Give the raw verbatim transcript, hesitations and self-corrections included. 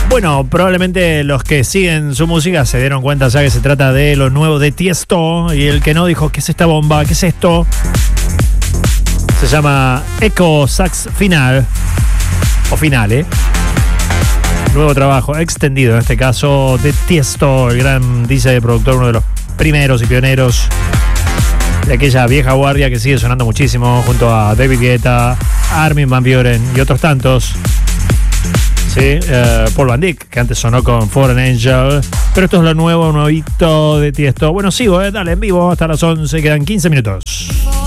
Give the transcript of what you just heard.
Bueno, probablemente los que siguen su música se dieron cuenta ya que se trata de lo nuevo de Tiesto, y el que no dijo, ¿qué es esta bomba? ¿Qué es esto? Se llama Echo Sax Final, o Finale. Nuevo trabajo extendido, en este caso, de Tiesto, el gran D J y productor, uno de los primeros y pioneros de aquella vieja guardia que sigue sonando muchísimo, junto a David Guetta, Armin van Buuren y otros tantos. Sí, uh, Paul Van Dyk, que antes sonó con Foreign Angel. Pero esto es lo nuevo, un nuevito de Tiesto. Bueno, sigo, eh, dale, en vivo hasta las once, quedan quince minutos.